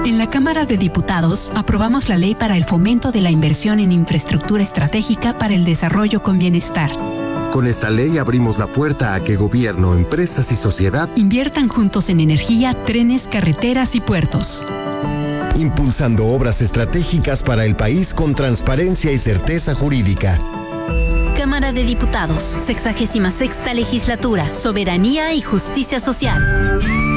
En la Cámara de Diputados aprobamos la ley para el fomento de la inversión en infraestructura estratégica para el desarrollo con bienestar. Con esta ley abrimos la puerta a que gobierno, empresas y sociedad inviertan juntos en energía, trenes, carreteras y puertos. Impulsando obras estratégicas para el país con transparencia y certeza jurídica. Cámara de Diputados, 66ª Legislatura, Soberanía y Justicia Social.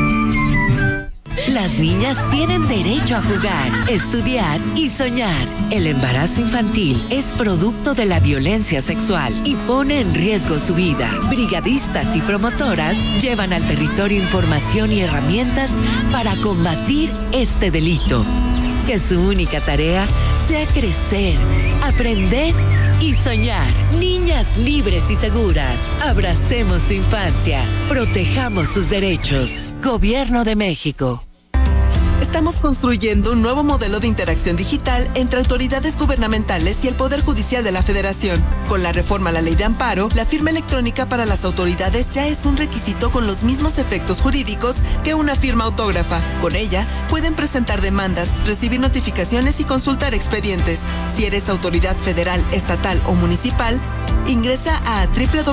Las niñas tienen derecho a jugar, estudiar y soñar. El embarazo infantil es producto de la violencia sexual y pone en riesgo su vida. Brigadistas y promotoras llevan al territorio información y herramientas para combatir este delito. Que su única tarea sea crecer, aprender y soñar. Niñas libres y seguras. Abracemos su infancia. Protejamos sus derechos. Gobierno de México. Estamos construyendo un nuevo modelo de interacción digital entre autoridades gubernamentales y el Poder Judicial de la Federación. Con la reforma a la Ley de Amparo, la firma electrónica para las autoridades ya es un requisito con los mismos efectos jurídicos que una firma autógrafa. Con ella, pueden presentar demandas, recibir notificaciones y consultar expedientes. Si eres autoridad federal, estatal o municipal, ingresa a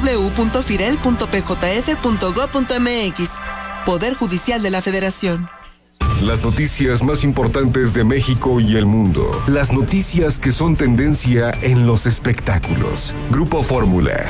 www.firel.pjf.gov.mx. Poder Judicial de la Federación. Las noticias más importantes de México y el mundo. Las noticias que son tendencia en los espectáculos. Grupo Fórmula.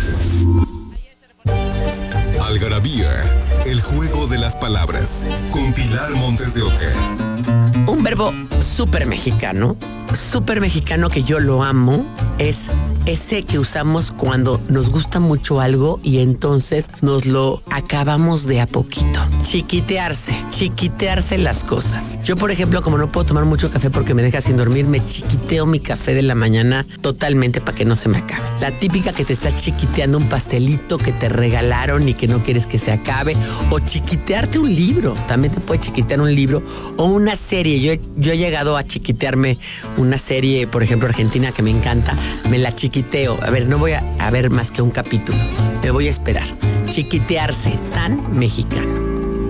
Algarabía, el juego de las palabras. Con Pilar Montes de Oca. Un verbo súper mexicano que yo lo amo, es ese que usamos cuando nos gusta mucho algo y entonces nos lo acabamos de a poquito. Chiquitearse las cosas. Yo, por ejemplo, como no puedo tomar mucho café porque me deja sin dormir, me chiquiteo mi café de la mañana totalmente para que no se me acabe. La típica que te está chiquiteando un pastelito que te regalaron y que no quieres que se acabe, o chiquitearte un libro. También te puede chiquitear un libro o una serie. Yo he llegado a chiquitearme una serie, por ejemplo, argentina, que me encanta. Me la chiquiteo. A ver, no voy a ver más que un capítulo. Me voy a esperar. Chiquitearse, tan mexicano.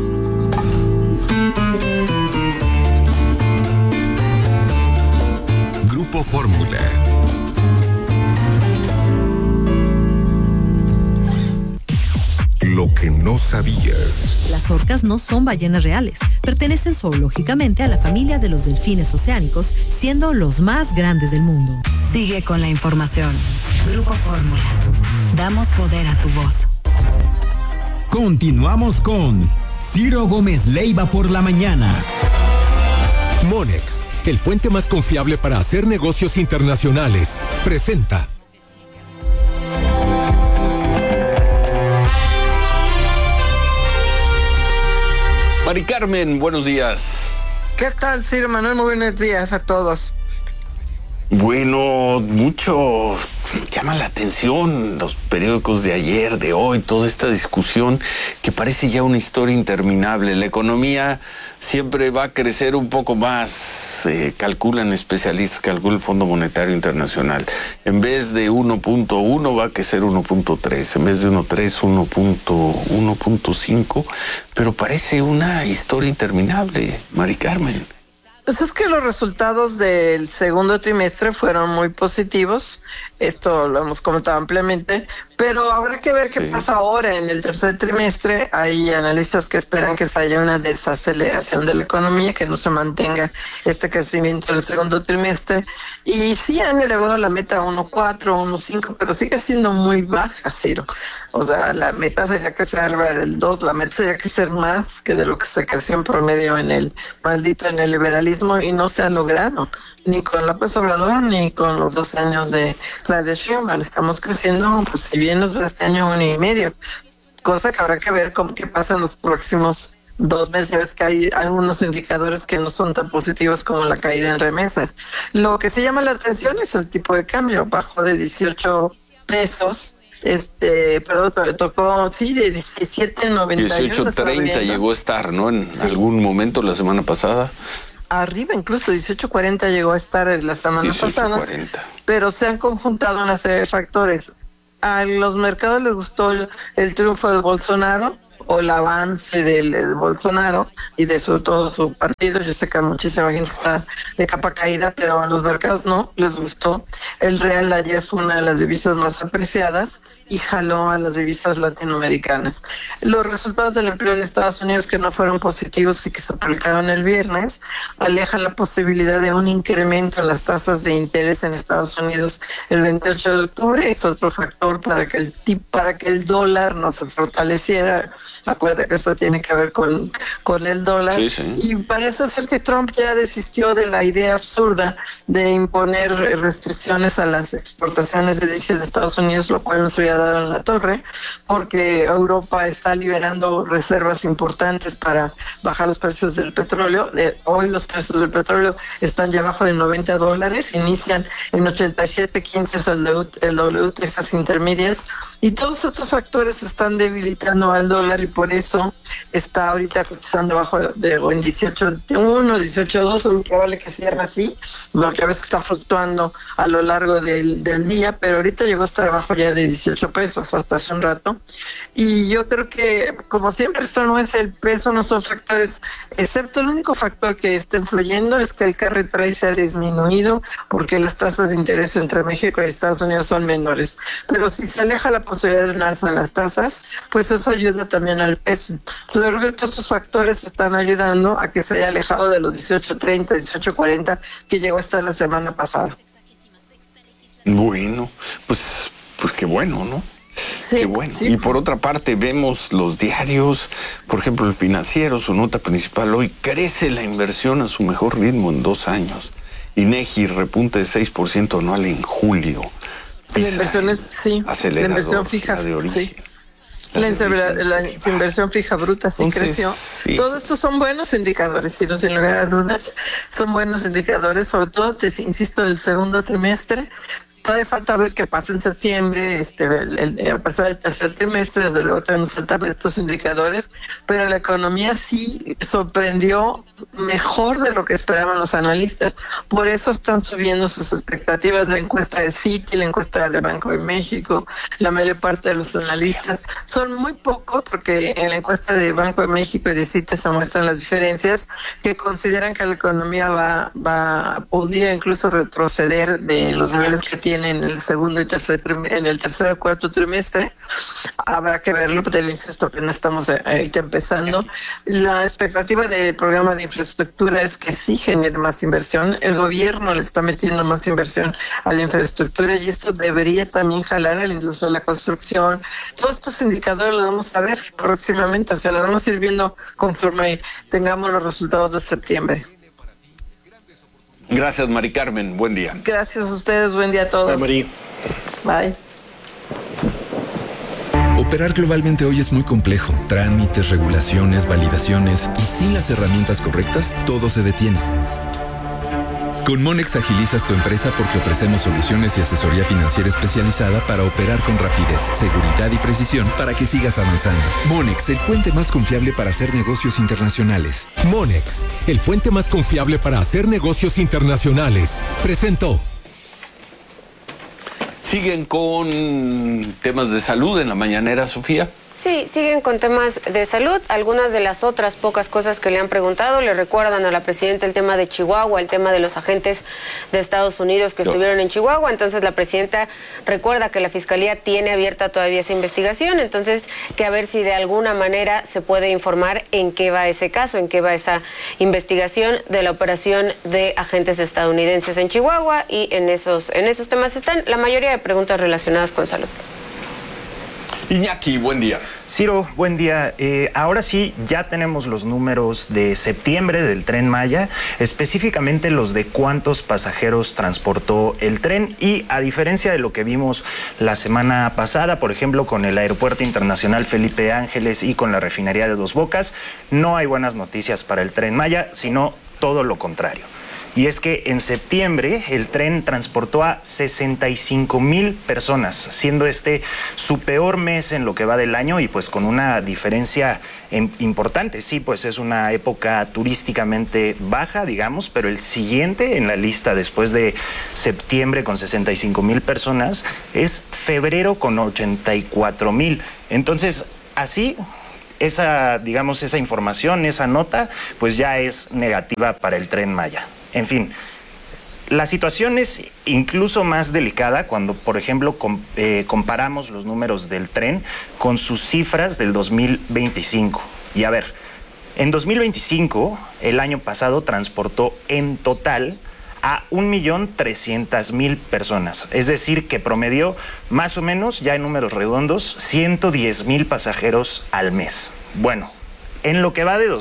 Grupo Fórmula. Lo que no sabías. Las orcas no son ballenas reales. Pertenecen zoológicamente a la familia de los delfines oceánicos, siendo los más grandes del mundo. Sigue con la información. Grupo Fórmula. Damos poder a tu voz. Continuamos con Ciro Gómez Leiva por la mañana. Monex, el puente más confiable para hacer negocios internacionales, presenta. Mari Carmen, buenos días. ¿Qué tal, Ciro Manuel? Muy buenos días a todos. Bueno, mucho llama la atención los periódicos de ayer, de hoy, toda esta discusión que parece ya una historia interminable. La economía siempre va a crecer un poco más, calculan especialistas, calcula el Fondo Monetario Internacional. En vez de 1.1 va a crecer 1.3, en vez de 1.3, 1.5, pero parece una historia interminable, Mari Carmen. Pues es que los resultados del segundo trimestre fueron muy positivos, esto lo hemos comentado ampliamente, pero habrá que ver qué pasa ahora en el tercer trimestre. Hay analistas que esperan que se haya una desaceleración de la economía, que no se mantenga este crecimiento en el segundo trimestre, y sí han elevado la meta a 1.4, 1.5, pero sigue siendo muy baja, Ciro. O sea, la meta sería crecer del 2, la meta sería crecer más que de lo que se creció en promedio en el liberalismo, y no se ha logrado, ni con López Obrador, ni con los 2 años de Claudia Sheinbaum. Estamos creciendo, pues si bien nos va este año 1.5, cosa que habrá que ver qué pasa en los próximos 2 meses. Ya ves que hay algunos indicadores que no son tan positivos como la caída en remesas. Lo que sí llama la atención es el tipo de cambio, bajó de 18 pesos, pero tocó, sí, de 17.91. 18.30 llegó a estar, ¿no? En algún momento la semana pasada. Arriba, incluso 18.40 llegó a estar la semana pasada. Pero se han conjuntado una serie de factores. A los mercados les gustó el triunfo de Bolsonaro, o el avance del Bolsonaro y de todo su partido. Yo sé que muchísima gente está de capa caída, pero a los mercados no les gustó. El real ayer fue una de las divisas más apreciadas y jaló a las divisas latinoamericanas. Los resultados del empleo en Estados Unidos, que no fueron positivos y que se publicaron el viernes, alejan la posibilidad de un incremento en las tasas de interés en Estados Unidos el 28 de octubre. Es otro factor para que el dólar no se fortaleciera. Acuérdate que esto tiene que ver con el dólar. Sí, sí. Y parece ser que Trump ya desistió de la idea absurda de imponer restricciones a las exportaciones de diésel de Estados Unidos, lo cual nos había dado en la torre, porque Europa está liberando reservas importantes para bajar los precios del petróleo. Hoy los precios del petróleo están ya abajo de $90, inician en 87.15 el W Texas Intermediate, y todos estos factores están debilitando al dólar y por eso está ahorita cotizando abajo en 18.1, 18.2, muy probable que cierre así, porque a veces está fluctuando a lo largo del día, pero ahorita llegó a estar abajo ya de 18 pesos hasta hace un rato. Y yo creo que, como siempre, esto no es el peso, no son factores, excepto el único factor que está influyendo es que el carry trade se ha disminuido porque las tasas de interés entre México y Estados Unidos son menores. Pero si se aleja la posibilidad de un alza en las tasas, pues eso ayuda también al peso. Yo creo que todos esos factores están ayudando a que se haya alejado de los 18.30, 18.40 que llegó hasta la semana pasada. Bueno, pues qué bueno, ¿no? Sí, qué bueno. Sí. Y por otra parte, vemos los diarios, por ejemplo, El Financiero, su nota principal hoy: crece la inversión a su mejor ritmo en 2 años. INEGI repunte de 6% anual en julio. La inversión es, sí, la inversión fija, sí. La inversión fija bruta sí creció. Sí. Todos estos son buenos indicadores, y no sin lugar a dudas, son buenos indicadores, sobre todo, insisto, el segundo trimestre. Todavía falta ver qué pasa en septiembre, a pasar el tercer trimestre, desde luego todavía nos falta ver estos indicadores, pero la economía sí sorprendió mejor de lo que esperaban los analistas. Por eso están subiendo sus expectativas. La encuesta de Citi, la encuesta del Banco de México, la mayor parte de los analistas. Son muy pocos, porque en la encuesta de Banco de México y de Citi se muestran las diferencias, que consideran que la economía podría incluso retroceder de los niveles que tiene en el segundo y tercer y cuarto trimestre. Habrá que verlo, pero insisto que no estamos empezando. La expectativa del programa de infraestructura es que sí genere más inversión. El gobierno le está metiendo más inversión a la infraestructura y esto debería también jalar a la industria de la construcción. Todos estos indicadores los vamos a ver próximamente, o sea, los vamos a ir viendo conforme tengamos los resultados de septiembre. Gracias, Mari Carmen. Buen día. Gracias a ustedes. Buen día a todos. Bye, Mari. Bye. Operar globalmente hoy es muy complejo. Trámites, regulaciones, validaciones, y sin las herramientas correctas, todo se detiene. Con Monex agilizas tu empresa porque ofrecemos soluciones y asesoría financiera especializada para operar con rapidez, seguridad y precisión para que sigas avanzando. Monex, el puente más confiable para hacer negocios internacionales. Monex, el puente más confiable para hacer negocios internacionales, presentó. ¿Siguen con temas de salud en la mañanera, Sofía? Sí, siguen con temas de salud. Algunas de las otras pocas cosas que le han preguntado le recuerdan a la presidenta el tema de Chihuahua, el tema de los agentes de Estados Unidos que estuvieron en Chihuahua. Entonces la presidenta recuerda que la Fiscalía tiene abierta todavía esa investigación, entonces que a ver si de alguna manera se puede informar en qué va ese caso, en qué va esa investigación de la operación de agentes estadounidenses en Chihuahua, y en esos temas están la mayoría de preguntas relacionadas con salud. Iñaki, buen día. Ciro, buen día. Ahora sí, ya tenemos los números de septiembre del Tren Maya, específicamente los de cuántos pasajeros transportó el tren, y a diferencia de lo que vimos la semana pasada, por ejemplo, con el Aeropuerto Internacional Felipe Ángeles y con la refinería de Dos Bocas, no hay buenas noticias para el Tren Maya, sino todo lo contrario. Y es que en septiembre el tren transportó a 65,000 personas, siendo este su peor mes en lo que va del año, y pues con una diferencia importante. Sí, pues es una época turísticamente baja, digamos, pero el siguiente en la lista después de septiembre con 65,000 personas es febrero con 84,000. Entonces, así esa información, esa nota, pues ya es negativa para el Tren Maya. En fin, la situación es incluso más delicada cuando, por ejemplo, comparamos los números del tren con sus cifras del 2025. Y a ver, en 2025, el año pasado transportó en total a 1.300.000 personas. Es decir, que promedió más o menos, ya en números redondos, 110,000 pasajeros al mes. Bueno, en lo que va de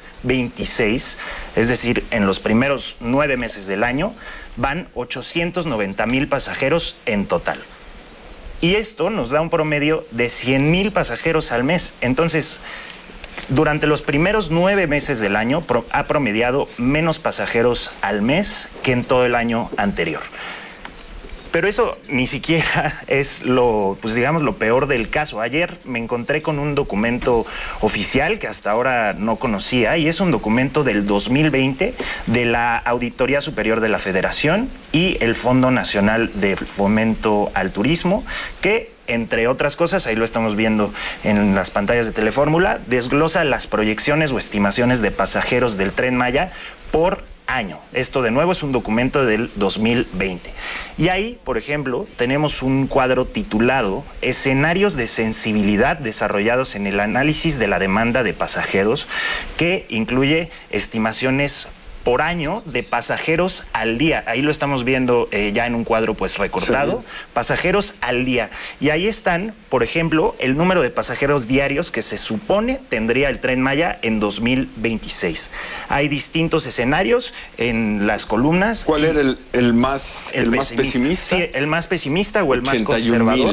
2026, es decir, en los primeros 9 meses del año, van 890,000 pasajeros en total. Y esto nos da un promedio de 100,000 pasajeros al mes. Entonces, durante los primeros 9 meses del año ha promediado menos pasajeros al mes que en todo el año anterior. Pero eso ni siquiera es lo peor del caso. Ayer me encontré con un documento oficial que hasta ahora no conocía, y es un documento del 2020 de la Auditoría Superior de la Federación y el Fondo Nacional de Fomento al Turismo, que, entre otras cosas, ahí lo estamos viendo en las pantallas de Telefórmula, desglosa las proyecciones o estimaciones de pasajeros del Tren Maya por año. Esto, de nuevo, es un documento del 2020. Y ahí, por ejemplo, tenemos un cuadro titulado Escenarios de sensibilidad desarrollados en el análisis de la demanda de pasajeros, que incluye estimaciones por año de pasajeros al día. Ahí lo estamos viendo ya en un cuadro pues recortado. Sí. Pasajeros al día. Y ahí están, por ejemplo, el número de pasajeros diarios que se supone tendría el Tren Maya en 2026. Hay distintos escenarios en las columnas. ¿Cuál era el más pesimista? Sí, el más pesimista o el más conservador.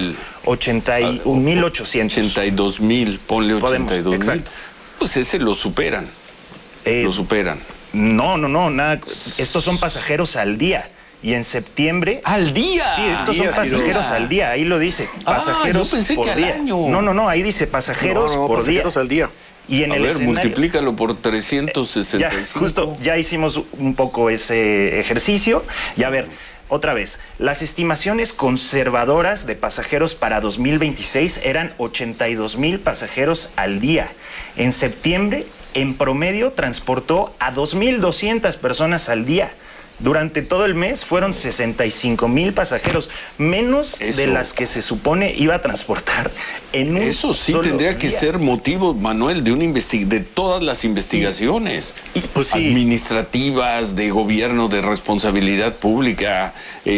81,800. 82,000, ponle 82,000. Pues ese lo superan. Lo superan. No, nada. Estos son pasajeros al día. Y en septiembre... ¿Al día? Sí, estos son pasajeros al día. Ahí lo dice. Pasajeros yo pensé por que día. Al año. No, ahí dice pasajeros por pasajeros día. Al día. Y en el escenario, multiplícalo por 365. Ya hicimos un poco ese ejercicio. Y a ver, otra vez, las estimaciones conservadoras de pasajeros para 2026 eran 82,000 pasajeros al día. En septiembre, en promedio, transportó a 2,200 personas al día. Durante todo el mes fueron 65,000 pasajeros, menos de las que se supone iba a transportar en un Eso sí tendría que ser motivo, Manuel, de todas las investigaciones administrativas, de gobierno, de responsabilidad pública,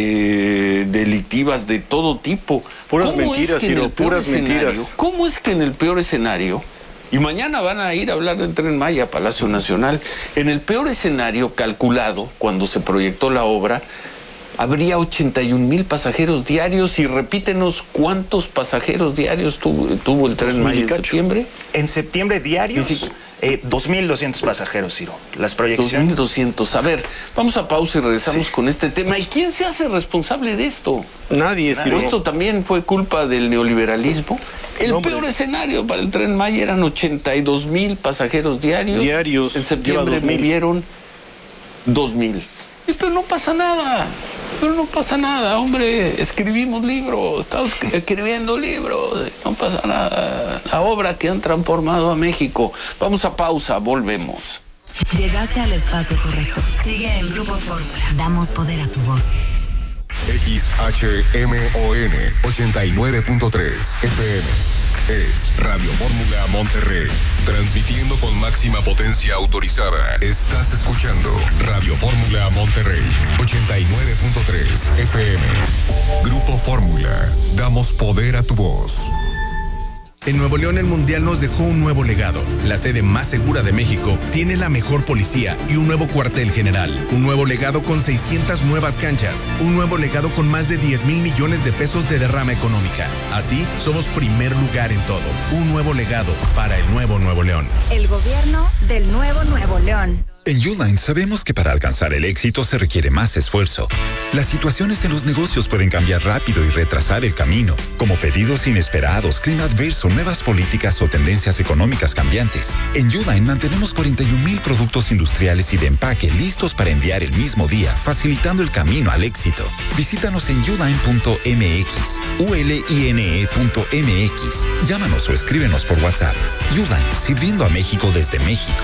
delictivas, de todo tipo. Puras mentiras, Ciro, puras mentiras. ¿Cómo es que en el peor escenario... Y mañana van a ir a hablar del Tren Maya a Palacio Nacional? En el peor escenario calculado, cuando se proyectó la obra, habría 81,000 pasajeros diarios. Y repítenos, ¿cuántos pasajeros diarios tuvo el Tren Maya en septiembre? En septiembre diarios, 2,200 pasajeros, Ciro. Las proyecciones. 2,200. A ver, vamos a pausa y regresamos con este tema. ¿Y quién se hace responsable de esto? Nadie, Ciro. ¿Esto también fue culpa del neoliberalismo? El peor escenario para el Tren Maya eran 82,000 pasajeros diarios. En septiembre murieron 2,000. Pero no pasa nada. Hombre. Escribimos libros, estamos escribiendo libros. No pasa nada. La obra que han transformado a México. Vamos a pausa, volvemos. Llegaste al espacio correcto. Sigue en Grupo Fórmula. Damos poder a tu voz. XHMON 89.3 FM. Es Radio Fórmula Monterrey. Transmitiendo con máxima potencia autorizada. Estás escuchando Radio Fórmula Monterrey 89.3 FM. Grupo Fórmula. Damos poder a tu voz. En Nuevo León, el Mundial nos dejó un nuevo legado. La sede más segura de México tiene la mejor policía y un nuevo cuartel general. Un nuevo legado con 600 nuevas canchas. Un nuevo legado con más de 10,000 millones de pesos de derrama económica. Así, somos primer lugar en todo. Un nuevo legado para el nuevo Nuevo León. El gobierno del nuevo Nuevo León. En Uline sabemos que para alcanzar el éxito se requiere más esfuerzo. Las situaciones en los negocios pueden cambiar rápido y retrasar el camino, como pedidos inesperados, clima adverso, nuevas políticas o tendencias económicas cambiantes. En Uline mantenemos 41,000 productos industriales y de empaque listos para enviar el mismo día, facilitando el camino al éxito. Visítanos en uline.mx, uline.mx. Llámanos o escríbenos por WhatsApp. Uline, sirviendo a México desde México.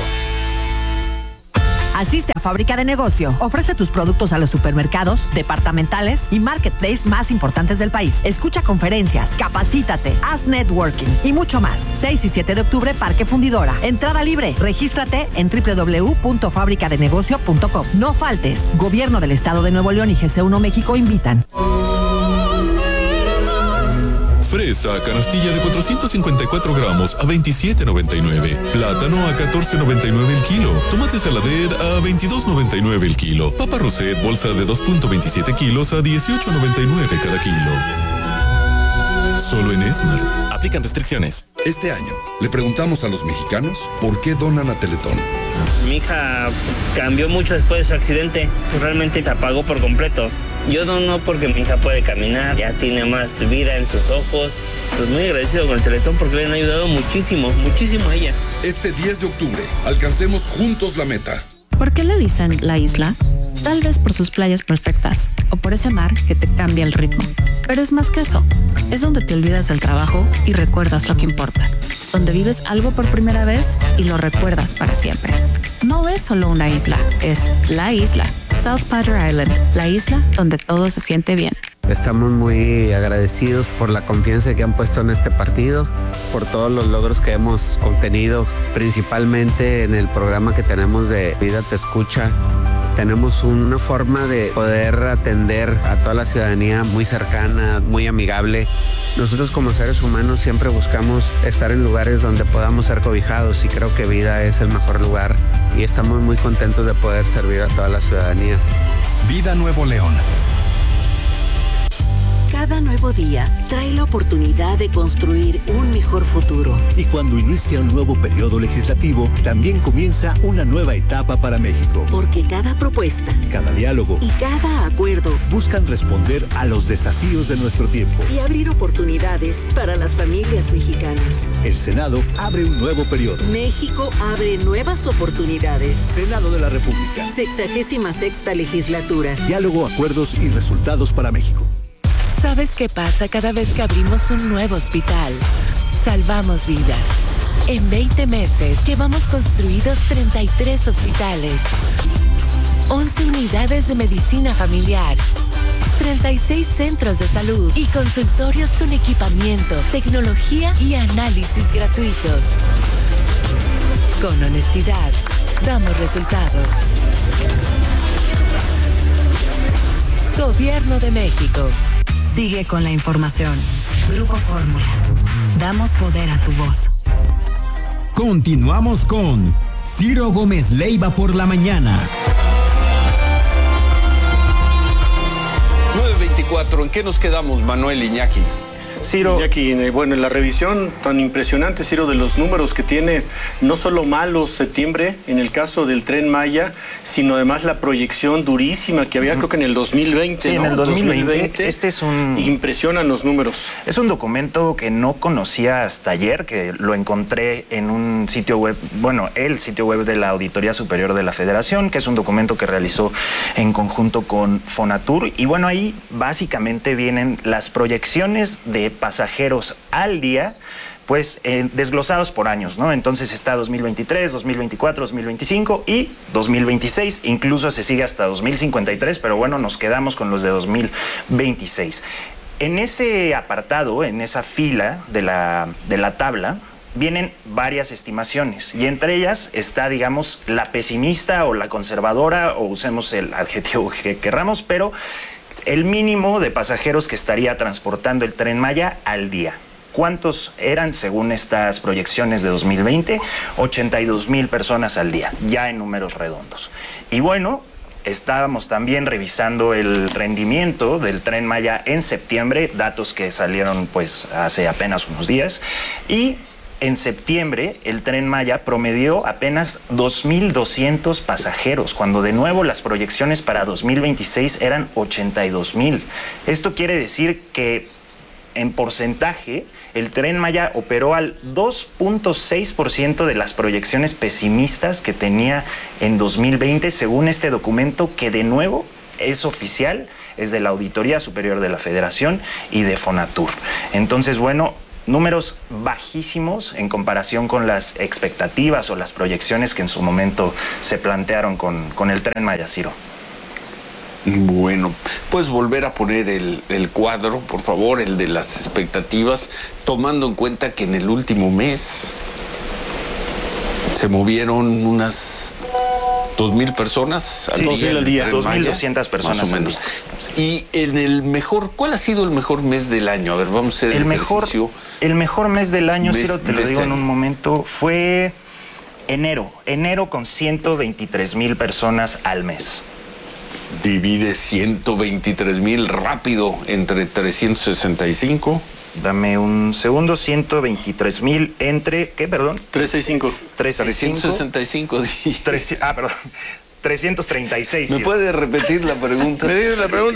Asiste a Fábrica de Negocio. Ofrece tus productos a los supermercados, departamentales y marketplace más importantes del país. Escucha conferencias, capacítate, haz networking y mucho más. 6 y 7 de octubre, Parque Fundidora. Entrada libre. Regístrate en www.fabricadenegocio.com. No faltes. Gobierno del Estado de Nuevo León y GC1 México invitan. Fresa, canastilla de 454 gramos a $27.99. Plátano a $14.99 el kilo. Tomate saladet a $22.99 el kilo. Papa Roset, bolsa de 2.27 kilos a $18.99 cada kilo. Solo en Smart. Aplican restricciones. Este año, le preguntamos a los mexicanos por qué donan a Teletón. Mi hija cambió mucho después de su accidente. Realmente se apagó por completo. Yo dono porque mi hija puede caminar, ya tiene más vida en sus ojos. Pues muy agradecido con el Teletón porque le han ayudado muchísimo, muchísimo a ella. Este 10 de octubre, alcancemos juntos la meta. ¿Por qué le dicen la isla? Tal vez por sus playas perfectas o por ese mar que te cambia el ritmo. Pero es más que eso. Es donde te olvidas del trabajo y recuerdas lo que importa. Donde vives algo por primera vez y lo recuerdas para siempre. No es solo una isla, es la isla. South Padre Island, la isla donde todo se siente bien. Estamos muy agradecidos por la confianza que han puesto en este partido, por todos los logros que hemos obtenido, principalmente en el programa que tenemos de Vida Te Escucha. Tenemos una forma de poder atender a toda la ciudadanía muy cercana, muy amigable. Nosotros como seres humanos siempre buscamos estar en lugares donde podamos ser cobijados y creo que Vida es el mejor lugar y estamos muy contentos de poder servir a toda la ciudadanía. Vida Nuevo León. Cada nuevo día trae la oportunidad de construir un mejor futuro. Y cuando inicia un nuevo periodo legislativo, también comienza una nueva etapa para México. Porque cada propuesta, cada diálogo y cada acuerdo buscan responder a los desafíos de nuestro tiempo y abrir oportunidades para las familias mexicanas. El Senado abre un nuevo periodo. México abre nuevas oportunidades. Senado de la República. 66ª legislatura. Diálogo, acuerdos y resultados para México. ¿Sabes qué pasa cada vez que abrimos un nuevo hospital? Salvamos vidas. En 20 meses llevamos construidos 33 hospitales, 11 unidades de medicina familiar, 36 centros de salud y consultorios con equipamiento, tecnología y análisis gratuitos. Con honestidad, damos resultados. Gobierno de México. Sigue con la información. Grupo Fórmula. Damos poder a tu voz. Continuamos con Ciro Gómez Leiva por la mañana. 9:24, ¿en qué nos quedamos, Manuel Iñaki? Ciro. Iñaki, bueno, en la revisión tan impresionante, Ciro, de los números que tiene, no solo malos septiembre, en el caso del Tren Maya, sino además la proyección durísima que había, creo que en el 2020, sí, ¿no? en el 2020. Este es impresionan los números. Es un documento que no conocía hasta ayer, que lo encontré en un sitio web, bueno, el sitio web de la Auditoría Superior de la Federación, que es un documento que realizó en conjunto con Fonatur. Y bueno, ahí básicamente vienen las proyecciones de pasajeros al día, pues desglosados por años, ¿no? Entonces está 2023, 2024, 2025 y 2026, incluso se sigue hasta 2053, pero bueno, nos quedamos con los de 2026. En ese apartado, en esa fila de la tabla, vienen varias estimaciones y entre ellas está, digamos, la pesimista o la conservadora, o usemos el adjetivo que querramos, pero el mínimo de pasajeros que estaría transportando el Tren Maya al día. ¿Cuántos eran según estas proyecciones de 2020? 82,000 personas al día, ya en números redondos. Y bueno, estábamos también revisando el rendimiento del Tren Maya en septiembre, datos que salieron pues hace apenas unos días, y En septiembre, el Tren Maya promedió apenas 2,200 pasajeros, cuando de nuevo las proyecciones para 2026 eran 82,000. Esto quiere decir que, en porcentaje, el Tren Maya operó al 2.6% de las proyecciones pesimistas que tenía en 2020, según este documento que, de nuevo, es oficial, es de la Auditoría Superior de la Federación y de Fonatur. Entonces, bueno, números bajísimos en comparación con las expectativas o las proyecciones que en su momento se plantearon con el Tren Maya, Ciro. Bueno, puedes volver a poner el cuadro, por favor, el de las expectativas, tomando en cuenta que en el último mes se movieron unas 2,000 personas al día. 2,000 al día, 2,200 personas más o menos. Y en el mejor, ¿cuál ha sido el mejor mes del año? A ver, vamos a hacer el ejercicio. El mejor mes del año, Ciro, te lo digo en un momento, fue enero con 123,000 personas al mes. Divide 123,000 rápido entre 365. Dame un segundo, 123,000 entre, ¿qué, perdón? 365. 365. Perdón. 336. ¿Me puede repetir la pregunta? ¿Me dice la pregunta?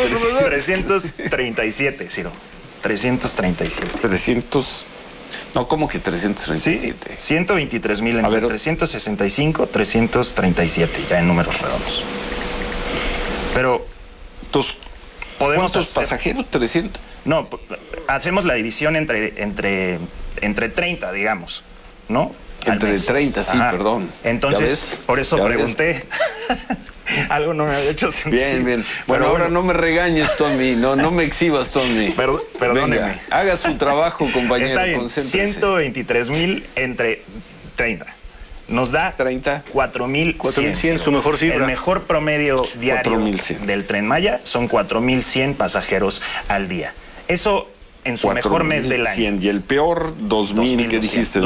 337, Ciro. 337. 300. No, ¿cómo que 337? Sí, 123,000 entre 365, 337, ya en números redondos. Pero, ¿cuántos pasajeros? 300. No, hacemos la división entre 30, digamos, ¿no? Entre 30, sí, perdón. Entonces, por eso pregunté. Algo no me había hecho sentido. Bien. Bueno, ahora no me regañes, Tommy. No me exhibas, Tommy. Perdóneme. Venga, haga su trabajo, compañero. Está bien, 123,000 entre 30. Nos da 4,100, su mejor cifra. El mejor promedio diario 4,100 del Tren Maya son 4,100 pasajeros al día. Eso en su mejor mes del año. Y el peor, 2,000, ¿qué dijiste?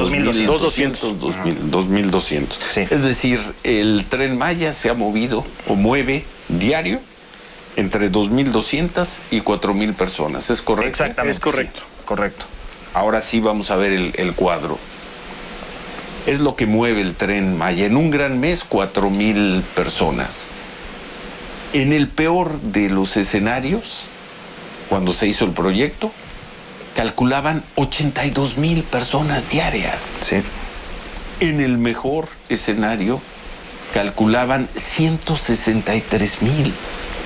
2,200. Sí. Es decir, el Tren Maya se ha movido o mueve diario entre 2,200 y 4,000 personas. ¿Es correcto? Exactamente. Es correcto. Sí, correcto. Ahora sí vamos a ver el cuadro. Es lo que mueve el Tren Maya. En un gran mes, 4,000 personas. En el peor de los escenarios, cuando se hizo el proyecto, calculaban 82,000 personas diarias. Sí. En el mejor escenario, calculaban 163,000.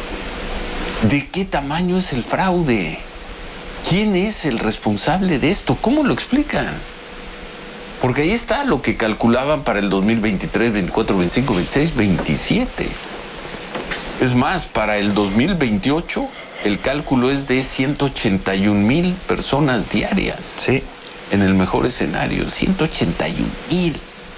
¿De qué tamaño es el fraude? ¿Quién es el responsable de esto? ¿Cómo lo explican? Porque ahí está lo que calculaban para el 2023, 24, 25, 26, 27. Es más, para el 2028 el cálculo es de 181,000 personas diarias. Sí. En el mejor escenario, 181,000.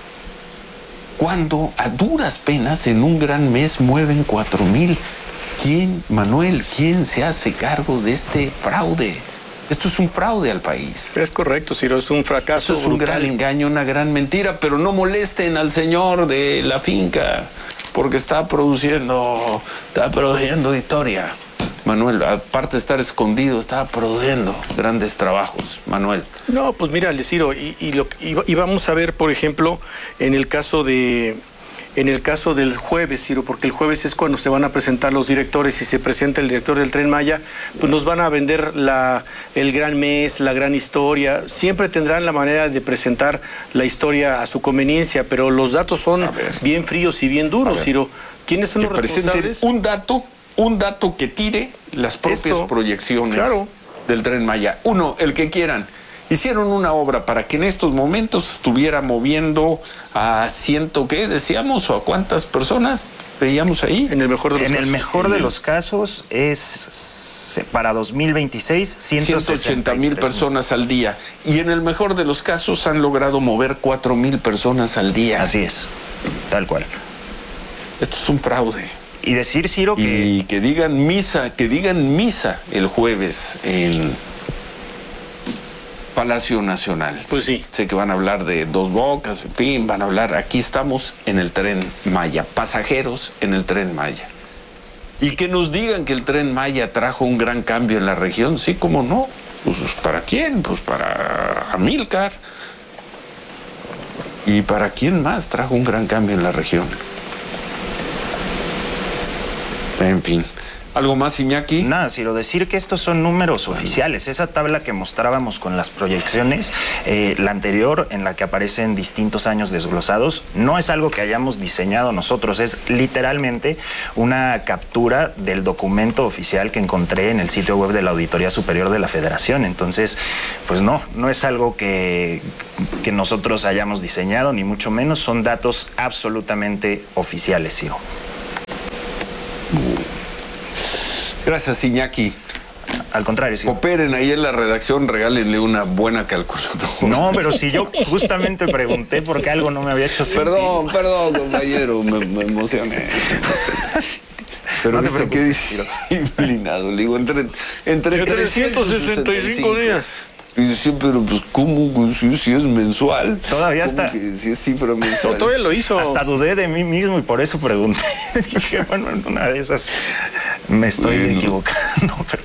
Cuando a duras penas en un gran mes mueven 4,000. ¿Quién, Manuel, quién se hace cargo de este fraude? Esto es un fraude al país. Es correcto, Ciro, es un fracaso. Esto es un gran engaño, una gran mentira, pero no molesten al señor de la finca, porque está produciendo historia. Manuel, aparte de estar escondido, estaba produciendo grandes trabajos. Manuel. No, pues mira, Ciro, y vamos a ver, por ejemplo, en el caso del jueves, Ciro, porque el jueves es cuando se van a presentar los directores y se presenta el director del Tren Maya, pues nos van a vender el gran mes, la gran historia. Siempre tendrán la manera de presentar la historia a su conveniencia, pero los datos son bien fríos y bien duros, Ciro. ¿Quiénes son los responsables? Un dato que tire las propias proyecciones del Tren Maya. Uno, el que quieran. Hicieron una obra para que en estos momentos estuviera moviendo a ¿qué decíamos? ¿O a cuántas personas veíamos ahí? En el mejor de los casos es para 2026 180,000 personas al día. Y en el mejor de los casos han logrado mover 4,000 personas al día. Así es, tal cual. Esto es un fraude. Y decir, Ciro, y que digan misa el jueves en Palacio Nacional. Pues sí. Sé que van a hablar de Dos Bocas, en fin, van a hablar. Aquí estamos en el Tren Maya, pasajeros en el Tren Maya. Y que nos digan que el Tren Maya trajo un gran cambio en la región, sí, ¿cómo no? Pues ¿para quién? Pues para Amílcar, ¿Y para quién más trajo un gran cambio en la región? En fin. ¿Algo más, Iñaki? Nada, Ciro, decir que estos son números oficiales. Esa tabla que mostrábamos con las proyecciones, la anterior, en la que aparecen distintos años desglosados, no es algo que hayamos diseñado nosotros, es literalmente una captura del documento oficial que encontré en el sitio web de la Auditoría Superior de la Federación. Entonces, pues no es algo que nosotros hayamos diseñado, ni mucho menos, son datos absolutamente oficiales, Ciro. Gracias, Iñaki. Al contrario, sí. Cooperen ahí en la redacción, regálenle una buena calculadora. No, pero si yo justamente pregunté por qué algo no me había hecho sentido. Perdón, compañero, me emocioné. Pero no viste qué disciplinado. Le digo, entre 365 días. Y decía, pero pues, ¿cómo? Si es mensual. Todavía está. Si es cifra mensual. No, todavía lo hizo. Hasta dudé de mí mismo y por eso pregunté. Dije, bueno, en una de esas me estoy equivocando. Pero...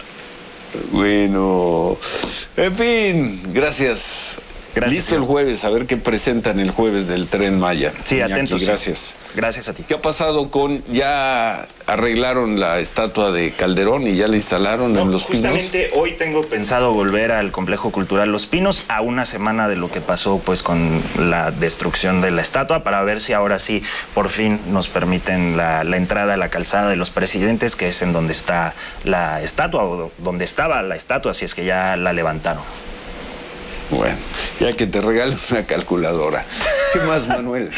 Bueno, en fin, gracias. Listo el jueves, a ver qué presentan el jueves del Tren Maya. Sí, Iñaki, atentos. Gracias. Gracias a ti. ¿Qué ha pasado con, ya arreglaron la estatua de Calderón y ya la instalaron en Los Pinos? Justamente hoy tengo pensado volver al Complejo Cultural Los Pinos a una semana de lo que pasó pues con la destrucción de la estatua, para ver si ahora sí por fin nos permiten la entrada a la calzada de los Presidentes, que es en donde está la estatua, o donde estaba la estatua, si es que ya la levantaron. Bueno, ya que te regalo una calculadora. ¿Qué más, Manuel?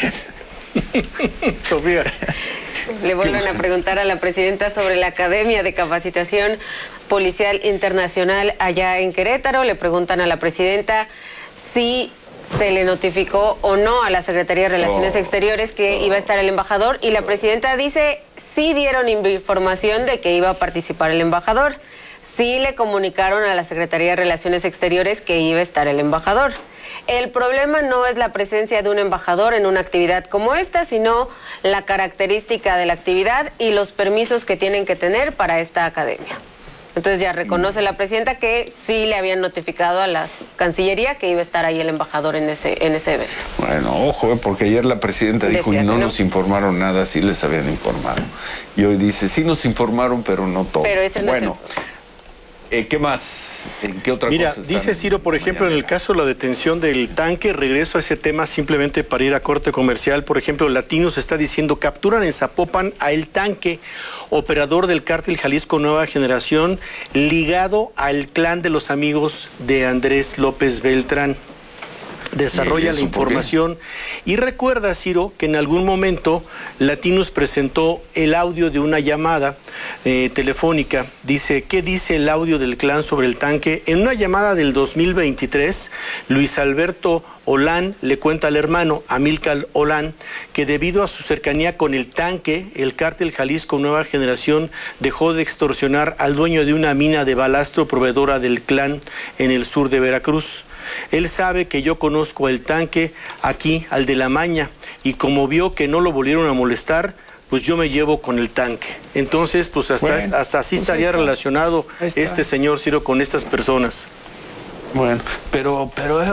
Sofía. Le vuelven a preguntar a la presidenta sobre la Academia de Capacitación Policial Internacional allá en Querétaro. Le preguntan a la presidenta si se le notificó o no a la Secretaría de Relaciones Exteriores que iba a estar el embajador, y la presidenta dice sí dieron información de que iba a participar el embajador. Sí le comunicaron a la Secretaría de Relaciones Exteriores que iba a estar el embajador. El problema no es la presencia de un embajador en una actividad como esta, sino la característica de la actividad y los permisos que tienen que tener para esta academia. Entonces ya reconoce la presidenta que sí le habían notificado a la Cancillería que iba a estar ahí el embajador en ese evento. Bueno, ojo, porque ayer la presidenta dijo y no nos informaron nada, sí les habían informado. Y hoy dice, sí nos informaron, pero no todo. Pero ese no bueno. ¿Qué más? ¿En qué otra cosa? Mira, dice Ciro, por ejemplo, en el caso de la detención del tanque, regreso a ese tema simplemente para ir a corte comercial. Por ejemplo, Latinos está diciendo, capturan en Zapopan a El Tanque, operador del cártel Jalisco Nueva Generación, ligado al clan de los amigos de Andrés López Beltrán. Desarrolla la información y recuerda, Ciro, que en algún momento Latinos presentó el audio de una llamada telefónica. Dice, ¿qué dice el audio del clan sobre el tanque? En una llamada del 2023, Luis Alberto Olán le cuenta al hermano Amílcar Olán que debido a su cercanía con el tanque, el cártel Jalisco Nueva Generación dejó de extorsionar al dueño de una mina de balastro proveedora del clan en el sur de Veracruz. Él sabe que yo conozco el tanque aquí, al de la Maña, y como vio que no lo volvieron a molestar, pues yo me llevo con el tanque. Entonces, pues hasta así estaría relacionado este señor Ciro con estas personas. Bueno, pero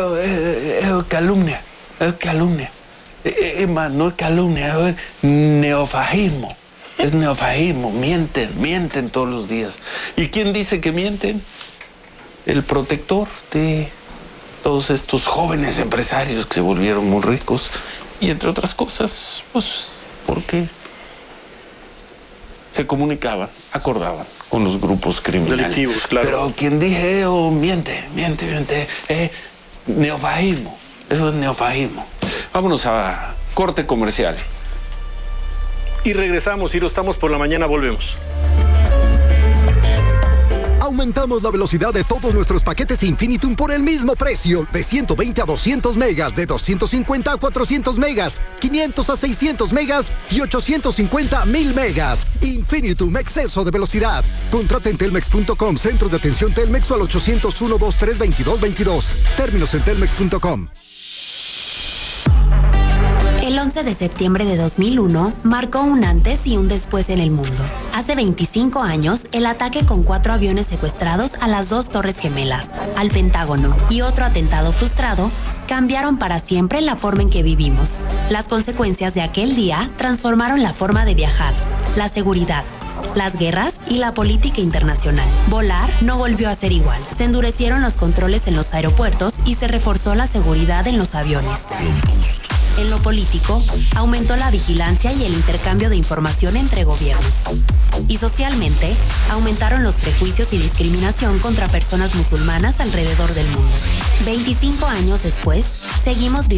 es calumnia, es calumnia. Es más, no es calumnia, es neofascismo. Es neofascismo, mienten todos los días. ¿Y quién dice que mienten? El protector de todos estos jóvenes empresarios que se volvieron muy ricos, y entre otras cosas, pues, porque se comunicaban, acordaban con los grupos criminales. Delictivos, claro. Pero quien dije, miente, neofascismo, eso es neofascismo. Vámonos a corte comercial. Y regresamos, Ciro, estamos por la mañana, volvemos. Aumentamos la velocidad de todos nuestros paquetes Infinitum por el mismo precio, de 120 a 200 megas, de 250 a 400 megas, 500 a 600 megas y 850 a 1000 megas. Infinitum, exceso de velocidad. Contrata en telmex.com, centros de atención Telmex, o al 801-23-2222. Términos en telmex.com. El 11 de septiembre de 2001 marcó un antes y un después en el mundo. Hace 25 años, el ataque con 4 aviones secuestrados a las 2 Torres Gemelas, al Pentágono, y otro atentado frustrado cambiaron para siempre la forma en que vivimos. Las consecuencias de aquel día transformaron la forma de viajar, la seguridad, las guerras y la política internacional. Volar no volvió a ser igual. Se endurecieron los controles en los aeropuertos y se reforzó la seguridad en los aviones. En lo político, aumentó la vigilancia y el intercambio de información entre gobiernos. Y socialmente, aumentaron los prejuicios y discriminación contra personas musulmanas alrededor del mundo. 25 años después, seguimos viviendo